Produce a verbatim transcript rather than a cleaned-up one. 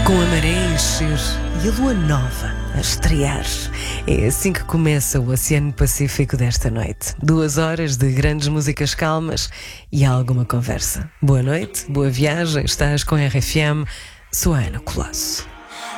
Com a maré a encher e a lua nova a estrear. É assim que começa o Oceano Pacífico desta noite. Duas horas de grandes músicas calmas e alguma conversa. Boa noite, boa viagem, estás com a R F M. Sou a Ana Colasso.